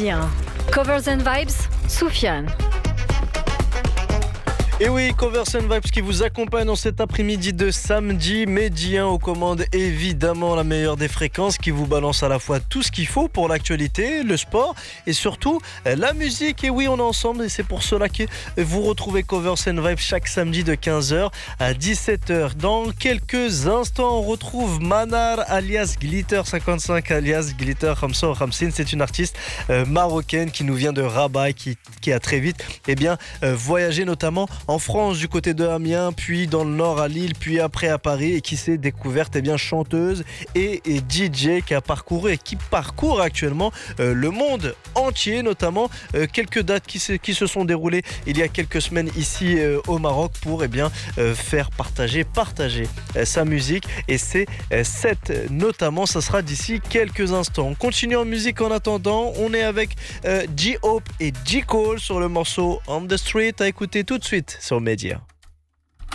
Médien. Covers and Vibes, Soufiane. Et oui, Covers and Vibes qui vous accompagne en cet après-midi de samedi. Médien aux commandes, évidemment la meilleure des fréquences qui vous balance à la fois tout ce qu'il faut pour l'actualité, le sport et surtout la musique. Et oui, on est ensemble et c'est pour cela que vous retrouvez Covers and Vibes chaque samedi de 15h à 17h. Dans quelques instants, on retrouve Manar alias Glitter55 alias Glitter Khamsa Khamsin. C'est une artiste marocaine qui nous vient de Rabat qui a très vite voyagé notamment en France du côté de Amiens, puis dans le nord à Lille, puis après à Paris et qui s'est découverte chanteuse et DJ qui parcourt actuellement le monde entier, notamment quelques dates qui se sont déroulées il y a quelques semaines ici au Maroc pour faire partager sa musique et ses sets notamment. Ça sera d'ici quelques instants. On continue en musique en attendant. On est avec J-Hope et J. Cole sur le morceau On the Street à écouter tout de suite sur Média.